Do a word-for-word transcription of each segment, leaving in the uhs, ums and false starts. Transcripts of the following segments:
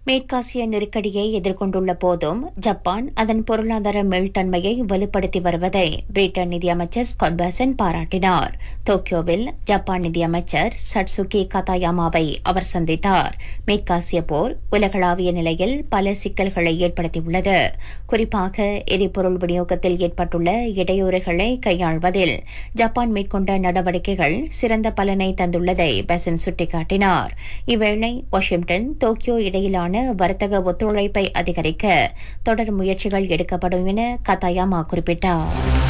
மேற்காசிய நெருக்கடியை எதிர்கொண்டுள்ள போதும் ஜப்பான் அதன் பொருளாதார மீள்தன்மையை வலுப்படுத்தி வருவதை பிரிட்டன் நிதியமைச்சர் ஸ்காட் பெசன் பாராட்டினார். டோக்கியோவில் ஜப்பான் நிதியமைச்சர் சட்சுகி கதாயாமாவை அவர் சந்தித்தார். மேற்காசிய போர் உலகளாவிய நிலையில் பல சிக்கல்களை ஏற்படுத்தியுள்ளது. குறிப்பாக எரிபொருள் விநியோகத்தில் ஏற்பட்டுள்ள இடையூறுகளை கையாள்வதில் ஜப்பான் மேற்கொண்ட நடவடிக்கைகள் சிறந்த பலனை தந்துள்ளதை பெசன் சுட்டிக்காட்டினார். இவ்வேளை வாஷிங்டன் டோக்கியோ இடையிலான வர்த்தக ஒத்துழைப்பை அதிகரிக்க தொடர் முயற்சிகள் எடுக்கப்படும் என கதாயாமா குறிப்பிட்டார்.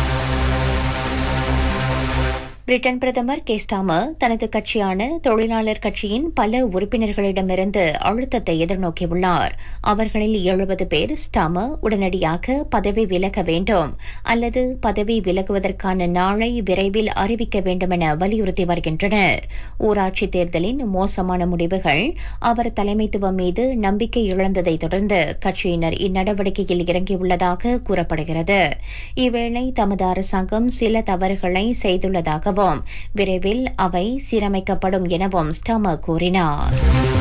பிரிட்டன் பிரதமர் கே ஸ்டாமர் தனது கட்சியான தொழிலாளர் கட்சியின் பல உறுப்பினர்களிடமிருந்து அழுத்தத்தை எதிர்நோக்கியுள்ளார். அவர்களில் எழுபது பேர் ஸ்டாமர் உடனடியாக பதவி விலக வேண்டும் அல்லது பதவி விலகுவதற்கான நாளை விரைவில் அறிவிக்க வேண்டும் என வலியுறுத்தி வருகின்றனர். ஊராட்சி தேர்தலின் மோசமான முடிவுகள் அவர் தலைமைத்துவம் மீது நம்பிக்கை இழந்ததை தொடர்ந்து கட்சியினர் இந்நடவடிக்கையில் இறங்கியுள்ளதாக கூறப்படுகிறது. இவ்வேளை தமது அரசாங்கம் சில தவறுகளை செய்துள்ளதாக விரைவில் அவை சீரமைக்கப்படும் எனவும் ஸ்டாமர் கூறினார்.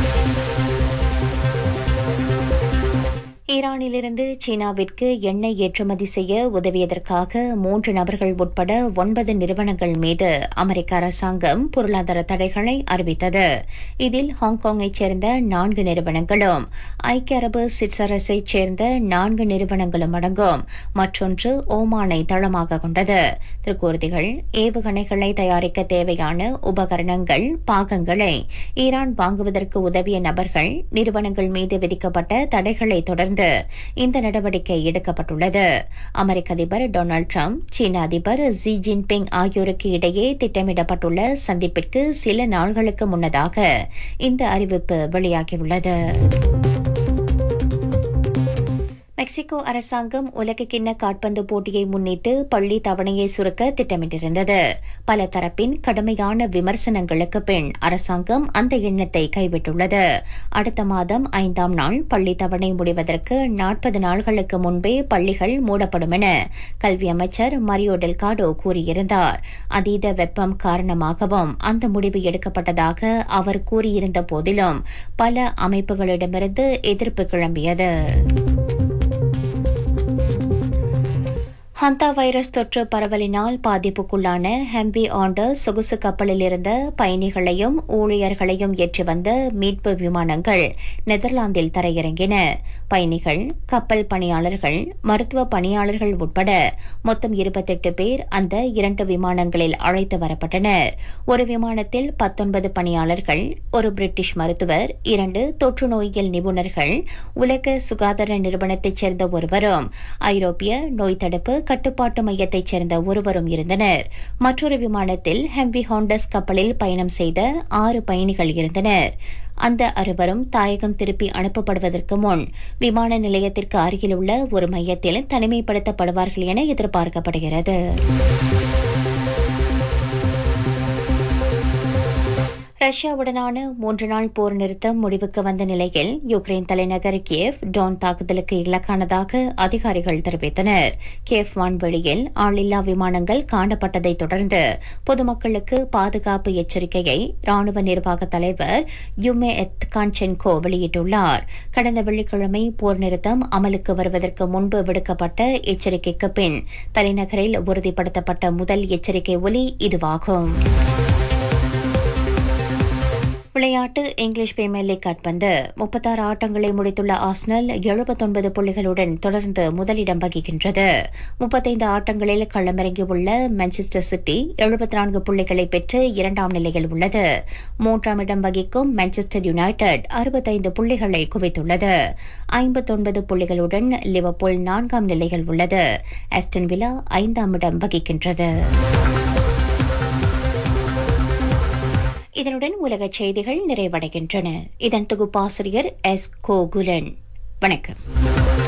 ஈரானிலிருந்து சீனாவிற்கு எண்ணெய் ஏற்றுமதி செய்ய உதவியதற்காக மூன்று நபர்கள் உட்பட ஒன்பது நிறுவனங்கள் மீது அமெரிக்க அரசாங்கம் பொருளாதார தடைகளை அறிவித்தது. இதில் ஹாங்காங்கைச் சேர்ந்த நான்கு நிறுவனங்களும் ஐக்கிய அரபு சிற்றரசைச் சேர்ந்த நான்கு நிறுவனங்களும் அடங்கும். மற்றொன்று ஓமானை தளமாக கொண்டது. திருக்கூர்திகள் ஏவுகணைகளை தயாரிக்க தேவையான உபகரணங்கள் பாகங்களை ஈரான் வாங்குவதற்கு உதவிய நபர்கள் நிறுவனங்கள் மீது விதிக்கப்பட்ட தடைகளை தொடர்ந்து இந்த நடவடிக்கை எடுக்கப்பட்டுள்ளது. அமெரிக்க அதிபர் டொனால்டு டிரம்ப் சீன அதிபர் ஜி ஜின்பிங் ஆகியோருக்கு இடையே திட்டமிடப்பட்டுள்ள சந்திப்பிற்கு சில நாள்களுக்கு முன்னதாக இந்த அறிவிப்பு வெளியாகியுள்ளது. மெக்சிகோ அரசாங்கம் உலகக்கிண்ண காற்பந்து போட்டியை முன்னிட்டு பள்ளி தவணையை சுருக்க திட்டமிட்டிருந்தது. பல தரப்பின் கடுமையான விமர்சனங்களுக்கு பின் அரசாங்கம் அந்த எண்ணத்தை கைவிட்டுள்ளது. அடுத்த மாதம் ஐந்தாம் நாள் பள்ளி தவணை முடிவதற்கு நாற்பது நாள்களுக்கு முன்பே பள்ளிகள் மூடப்படும் என கல்வி அமைச்சர் மரியோ டெல்காடோ கூறியிருந்தார். அதீத வெப்பம் காரணமாகவும் அந்த முடிவு எடுக்கப்பட்டதாக அவர் கூறியிருந்த போதிலும் பல அமைப்புகளிடமிருந்து எதிர்ப்பு கிளம்பியது. ஹந்தா வைரஸ் தொற்று பரவலினால் பாதிப்புக்குள்ளான ஹெம்பி ஆண்டர் சொகுசு கப்பலில் இருந்த பயணிகளையும் ஊழியர்களையும் ஏற்றி வந்த மீட்பு விமானங்கள் நெதர்லாந்தில் தரையிறங்கின. பயணிகள், கப்பல் பணியாளர்கள், மருத்துவ பணியாளர்கள் உட்பட மொத்தம் இருபத்தெட்டு பேர் அந்த இரண்டு விமானங்களில் அழைத்து வரப்பட்டனர். ஒரு விமானத்தில் பத்தொன்பது பணியாளர்கள், ஒரு பிரிட்டிஷ் மருத்துவர், இரண்டு தொற்று நோயியல் நிபுணர்கள், உலக சுகாதார நிறுவனத்தைச் சேர்ந்த ஒருவரும் ஐரோப்பிய நோய் தடுப்பு கட்டுப்பாட்டு மையத்தைச் சேர்ந்த ஒருவரும் இருந்தனர். மற்றொரு விமானத்தில் ஹெம்பி ஹாண்டஸ் கப்பலில் பயணம் செய்த ஆறு பயணிகள் இருந்தனர். அந்த அறுவரும் தாயகம் திருப்பி அனுப்பப்படுவதற்கு முன் விமான நிலையத்திற்கு அருகிலுள்ள ஒரு மையத்தில் தனிமைப்படுத்தப்படுவார்கள் என எதிர்பார்க்கப்படுகிறது. ரஷ்யாவுடனான மூன்று நாள் போர் நிறுத்தம் முடிவுக்கு வந்த நிலையில் யுக்ரைன் தலைநகர் கியேவ் ட்ரோன் தாக்குதலுக்கு இலக்கானதாக அதிகாரிகள் தெரிவித்தனர். கியேவ் வான்வெளியில் ஆளில்லா விமானங்கள் காணப்பட்டதைத் தொடர்ந்து பொதுமக்களுக்கு பாதுகாப்பு எச்சரிக்கையை ராணுவ நிர்வாக தலைவர் யுமே எத்கான்சென்கோ வெளியிட்டுள்ளார். கடந்த வெள்ளிக்கிழமை போர் நிறுத்தம் அமலுக்கு வருவதற்கு முன்பு விடுக்கப்பட்ட எச்சரிக்கைக்கு பின் தலைநகரில் உறுதிப்படுத்தப்பட்ட முதல் எச்சரிக்கை ஒலி இதுவாகும். விளையாட்டு இங்கிலீஷ் பிரீமியர் லீக் கால்பந்து முப்பத்தாறு ஆட்டங்களை முடித்துள்ள ஆர்சனல் எழுபத்தொன்பது புள்ளிகளுடன் தொடர்ந்து முதலிடம் வகிக்கின்றது. முப்பத்தைந்து ஆட்டங்களில் களமிறங்கியுள்ள மான்செஸ்டர் சிட்டி எழுபத்தி நான்கு புள்ளிகளை பெற்று இரண்டாம் நிலையில் உள்ளது. மூன்றாம் இடம் வகிக்கும் மான்செஸ்டர் யுனைடெட் அறுபத்தைந்து புள்ளிகளை குவித்துள்ளது. ஐம்பத்தொன்பது புள்ளிகளுடன் லிவர்பூல் நான்காம் நிலையில் உள்ளது. ஆஸ்டன் வில்லா ஐந்தாம் இடம் வகிக்கின்றது. இதனுடன் உலகச் செய்திகள் நிறைவடைகின்றன. இதன் தொகுப்பாசிரியர் எஸ் கோகுலன். வணக்கம்.